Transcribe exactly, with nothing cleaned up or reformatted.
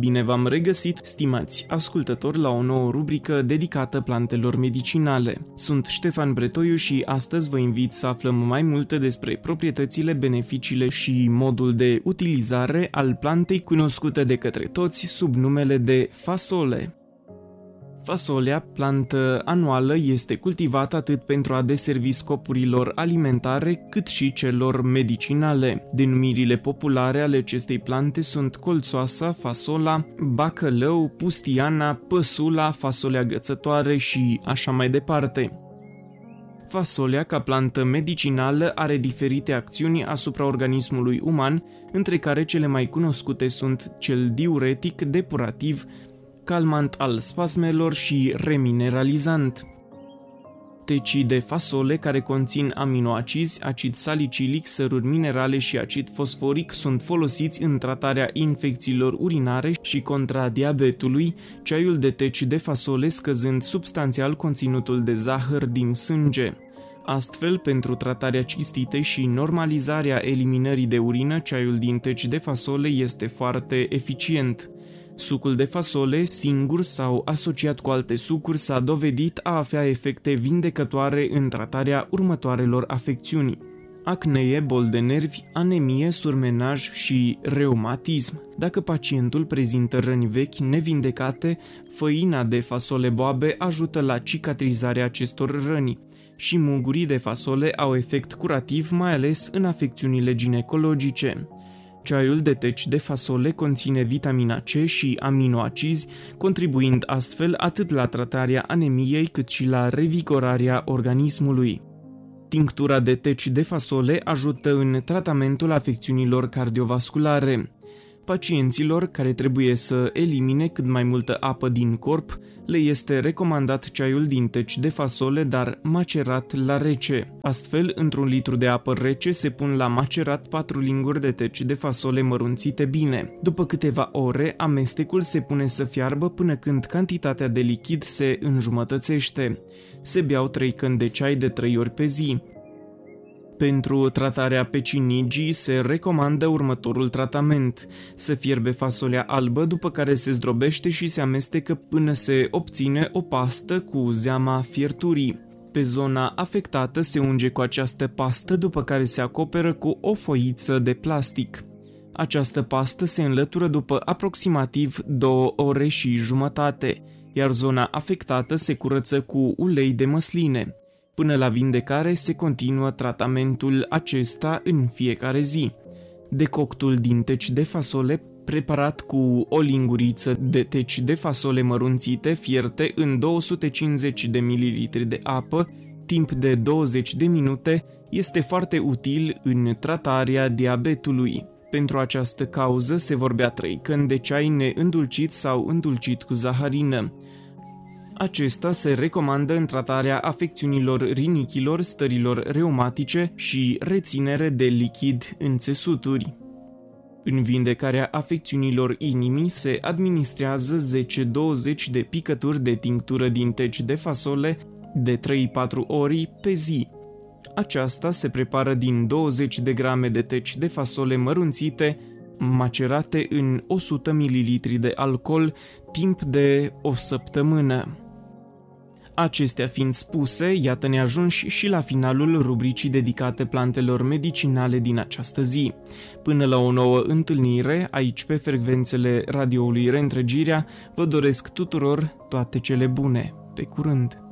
Bine v-am regăsit, stimați ascultători, la o nouă rubrică dedicată plantelor medicinale. Sunt Ștefan Bretoiu și astăzi vă invit să aflăm mai multe despre proprietățile, beneficiile și modul de utilizare al plantei cunoscută de către toți sub numele de fasole. Fasolea, plantă anuală, este cultivată atât pentru a deservi scopurilor alimentare, cât și celor medicinale. Denumirile populare ale acestei plante sunt colțoasa, fasola, bacălău, pustiana, păsula, fasolea gățătoare și așa mai departe. Fasolea, ca plantă medicinală, are diferite acțiuni asupra organismului uman, între care cele mai cunoscute sunt cel diuretic, depurativ, calmant al spasmelor și remineralizant. Tecii de fasole care conțin aminoacizi, acid salicilic, săruri minerale și acid fosforic sunt folosiți în tratarea infecțiilor urinare și contra diabetului, ceaiul de teci de fasole scăzând substanțial conținutul de zahăr din sânge. Astfel, pentru tratarea cistitei și normalizarea eliminării de urină, ceaiul din teci de fasole este foarte eficient. Sucul de fasole, singur sau asociat cu alte sucuri, s-a dovedit a avea efecte vindecătoare în tratarea următoarelor afecțiuni: acnee, boli de nervi, anemie, surmenaj și reumatism. Dacă pacientul prezintă răni vechi nevindecate, făina de fasole boabe ajută la cicatrizarea acestor răni și mungurii de fasole au efect curativ, mai ales în afecțiunile ginecologice. Ceaiul de teci de fasole conține vitamina C și aminoacizi, contribuind astfel atât la tratarea anemiei cât și la revigorarea organismului. Tinctura de teci de fasole ajută în tratamentul afecțiunilor cardiovasculare. Pacienților care trebuie să elimine cât mai multă apă din corp, le este recomandat ceaiul din teci de fasole, dar macerat la rece. Astfel, într-un litru de apă rece se pun la macerat patru linguri de teci de fasole mărunțite bine. După câteva ore, amestecul se pune să fiarbă până când cantitatea de lichid se înjumătățește. Se beau trei căni de ceai de trei ori pe zi. Pentru tratarea pecinigii se recomandă următorul tratament: să fierbe fasolea albă, după care se zdrobește și se amestecă până se obține o pastă cu zeama fierturii. Pe zona afectată se unge cu această pastă, după care se acoperă cu o foiță de plastic. Această pastă se înlătură după aproximativ două ore și jumătate, iar zona afectată se curăță cu ulei de măsline. Până la vindecare se continuă tratamentul acesta în fiecare zi. Decoctul din teci de fasole, preparat cu o linguriță de teci de fasole mărunțite fierte în două sute cincizeci de mililitri de apă, timp de douăzeci de minute, este foarte util în tratarea diabetului. Pentru această cauză se vor bea trei căni de ceai neîndulcit sau îndulcit cu zaharină. Acesta se recomandă în tratarea afecțiunilor rinichilor, stărilor reumatice și reținere de lichid în țesuturi. În vindecarea afecțiunilor inimii se administrează zece douăzeci de picături de tinctură din teci de fasole de trei patru ori pe zi. Aceasta se prepară din douăzeci de grame de teci de fasole mărunțite, macerate în o sută mililitri de alcool, timp de o săptămână. Acestea fiind spuse, iată-ne ajunși și la finalul rubricii dedicate plantelor medicinale din această zi. Până la o nouă întâlnire, aici pe frecvențele radioului Reîntregirea, vă doresc tuturor toate cele bune. Pe curând!